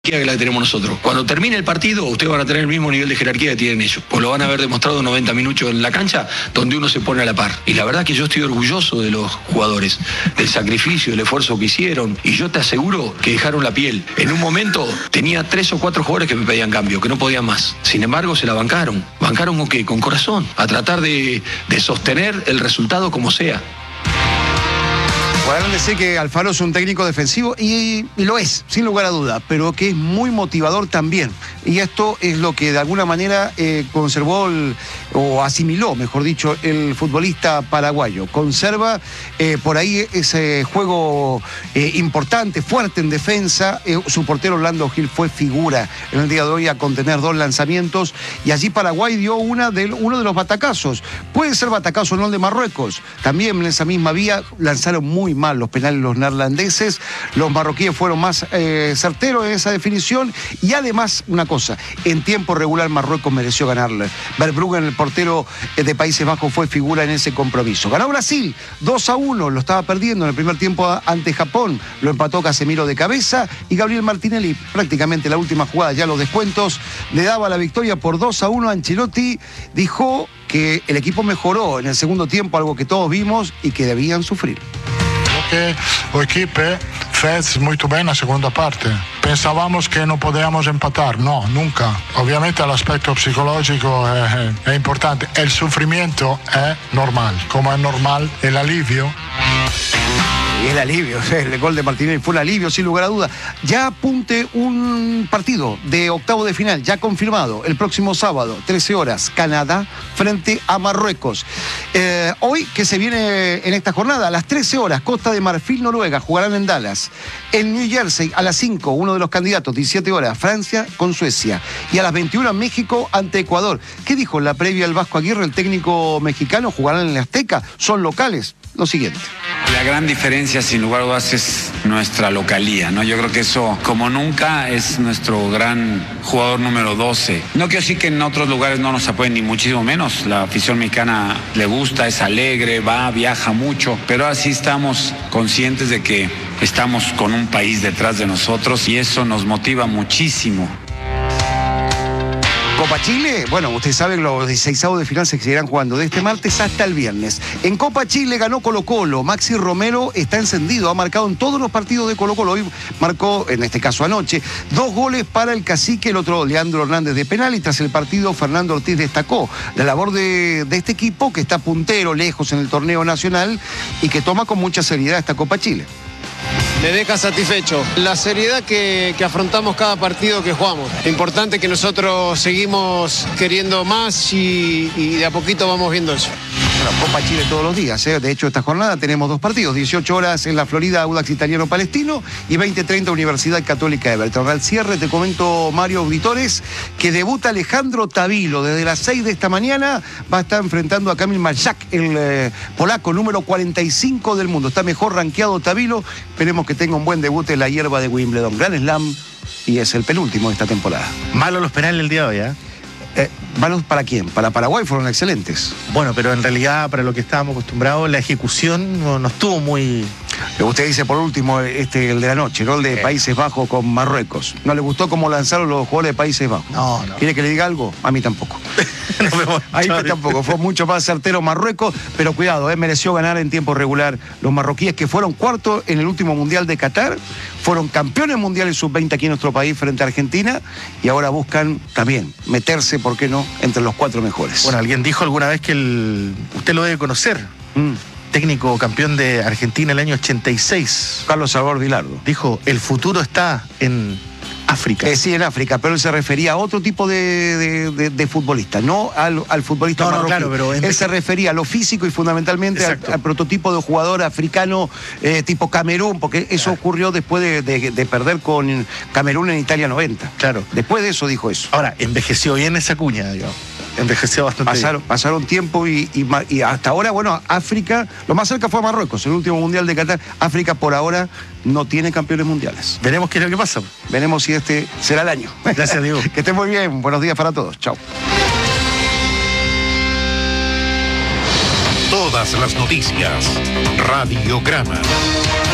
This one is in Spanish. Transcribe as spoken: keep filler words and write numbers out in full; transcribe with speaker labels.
Speaker 1: que la que tenemos nosotros. Cuando termine el partido, ustedes van a tener el mismo nivel de jerarquía que tienen ellos, pues lo van a haber demostrado noventa minutos en la cancha, donde uno se pone a la par. Y la verdad que yo estoy orgulloso de los jugadores, del sacrificio, del esfuerzo que hicieron, y yo te aseguro que dejaron la piel. En un momento tenía tres o cuatro jugadores que me pedían cambio, que no podían más. Sin embargo, se la bancaron. ¿Bancaron con qué? Con corazón, a tratar de, de sostener el resultado como sea.
Speaker 2: Podrán decir que Alfaro es un técnico defensivo y, y lo es, sin lugar a duda, pero que es muy motivador también. Y esto es lo que de alguna manera eh, conservó el, o asimiló, mejor dicho, el futbolista paraguayo. Conserva eh, por ahí ese juego eh, importante, fuerte en defensa. Eh, su portero Orlando Gil fue figura en el día de hoy a contener dos lanzamientos y allí Paraguay dio una de, uno de los batacazos. Puede ser batacazo no el de Marruecos. También en esa misma vía lanzaron muy mal los penales los neerlandeses, los marroquíes fueron más eh, certeros en esa definición y además una cosa, en tiempo regular Marruecos mereció ganarle. Verbruggen, el portero de Países Bajos, fue figura en ese compromiso. Ganó Brasil dos a uno, lo estaba perdiendo en el primer tiempo ante Japón, lo empató Casemiro de cabeza y Gabriel Martinelli prácticamente la última jugada, ya los descuentos, le daba la victoria por dos a uno. Ancelotti dijo que el equipo mejoró en el segundo tiempo, algo que todos vimos y que debían sufrir.
Speaker 3: Que o equipo fez muito bem na segunda parte. Pensábamos que no podíamos empatar, no, nunca. Obviamente el aspecto psicológico es, es importante. El sufrimiento es normal, como es normal el alivio.
Speaker 2: Y el alivio, el gol de Martinelli fue un alivio, sin lugar a duda. Ya apunte un partido de octavo de final, ya confirmado, el próximo sábado, trece horas, Canadá frente a Marruecos. Eh, hoy, que se viene en esta jornada, a las trece horas, Costa de Marfil, Noruega, jugarán en Dallas. En New Jersey, a las cinco, uno de los candidatos, diecisiete horas, Francia con Suecia. Y a las veintiuna, México ante Ecuador. ¿Qué dijo en la previa el Vasco Aguirre, el técnico mexicano? ¿Jugarán en el Azteca? ¿Son locales? Lo siguiente.
Speaker 4: La gran diferencia, sin lugar a dudas, es nuestra localía, ¿no? Yo creo que eso, como nunca, es nuestro gran jugador número doce. No quiero decir que en otros lugares no nos apoyen, ni muchísimo menos. La afición mexicana le gusta, es alegre, va, viaja mucho, pero así estamos conscientes de que estamos con un país detrás de nosotros y eso nos motiva muchísimo.
Speaker 2: Copa Chile, bueno, ustedes saben, los dieciseisavos de final se seguirán jugando de este martes hasta el viernes. En Copa Chile ganó Colo-Colo, Maxi Romero está encendido, ha marcado en todos los partidos de Colo-Colo, hoy marcó, en este caso anoche, dos goles para el Cacique, el otro Leandro Hernández de penal, y tras el partido Fernando Ortiz destacó la labor de, de este equipo que está puntero, lejos en el torneo nacional y que toma con mucha seriedad esta Copa Chile.
Speaker 5: Me deja satisfecho. La seriedad que, que afrontamos cada partido que jugamos. Importante que nosotros seguimos queriendo más y, y de a poquito vamos viendo eso.
Speaker 2: Bueno, Copa Chile todos los días, ¿eh? De hecho, esta jornada tenemos dos partidos, dieciocho horas en la Florida, Audax Italiano Palestino, y veinte treinta Universidad Católica de Everton. Al cierre te comento, Mario, auditores, que debuta Alejandro Tavilo. Desde las seis de esta mañana va a estar enfrentando a Kamil Majak, el eh, polaco número cuarenta y cinco del mundo. Está mejor rankeado Tavilo. Esperemos que tenga un buen debut en la hierba de Wimbledon. Gran Slam, y es el penúltimo de esta temporada.
Speaker 6: Malo los penales el día de hoy, ¿eh?
Speaker 2: Eh, ¿Malos para quién? Para Paraguay fueron excelentes.
Speaker 6: Bueno, pero en realidad, para lo que estábamos acostumbrados, la ejecución no, no estuvo muy...
Speaker 2: Usted dice por último, este, el de la noche, ¿no? El de eh. Países Bajos con Marruecos. ¿No le gustó cómo lanzaron los jugadores de Países Bajos?
Speaker 6: No, no.
Speaker 2: ¿Quiere que le diga algo? A mí tampoco. No Ahí tampoco, fue mucho más certero Marruecos, pero cuidado, eh, mereció ganar en tiempo regular los marroquíes, que fueron cuartos en el último Mundial de Qatar, fueron campeones mundiales sub veinte aquí en nuestro país frente a Argentina, y ahora buscan también meterse, ¿por qué no?, entre los cuatro mejores.
Speaker 6: Bueno, alguien dijo alguna vez que el... usted lo debe conocer. Mm. Técnico campeón de Argentina el año ochenta y seis.
Speaker 2: Carlos Salvador Vilardo.
Speaker 6: Dijo, el futuro está en África.
Speaker 2: Eh, sí, en África, pero él se refería a otro tipo de, de, de, de futbolista, no al, al futbolista
Speaker 6: no,
Speaker 2: marroquí.
Speaker 6: No, claro, pero
Speaker 2: él se refería a lo físico y fundamentalmente al, al prototipo de jugador africano eh, tipo Camerún, porque eso claro. ocurrió después de, de, de perder con Camerún en Italia noventa.
Speaker 6: Claro.
Speaker 2: Después de eso dijo eso.
Speaker 6: Ahora, envejeció bien esa cuña, digamos. Envejeció bastante.
Speaker 2: Pasaron, pasaron tiempo y, y, y hasta ahora, bueno, África, lo más cerca fue Marruecos, el último mundial de Qatar. África por ahora no tiene campeones mundiales.
Speaker 6: Veremos qué es lo que pasa.
Speaker 2: Veremos si este será el año.
Speaker 6: Gracias, Diego.
Speaker 2: Que estén muy bien. Buenos días para todos. Chao.
Speaker 7: Todas las noticias. Radiograma.